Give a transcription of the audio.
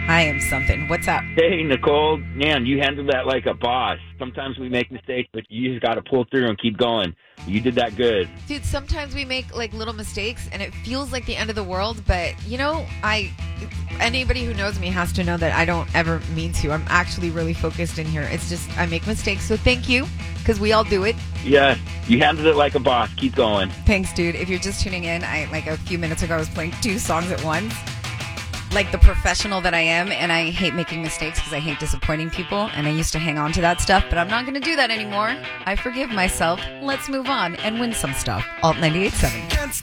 I am something. What's up? Hey, Nicole, man, you handled that like a boss. Sometimes we make mistakes, but you just got to pull through and keep going. You did that good. Dude, sometimes we make like little mistakes and it feels like the end of the world, but you know, anybody who knows me has to know that I don't ever mean to. I'm actually really focused in here. It's just I make mistakes, so thank you, because we all do it. Yeah, you handled it like a boss. Keep going. Thanks, dude. If you're just tuning in, like a few minutes ago I was playing 2 songs at once. Like the professional that I am, and I hate making mistakes because I hate disappointing people, and I used to hang on to that stuff, but I'm not going to do that anymore. I forgive myself. Let's move on and win some stuff. Alt 98.7.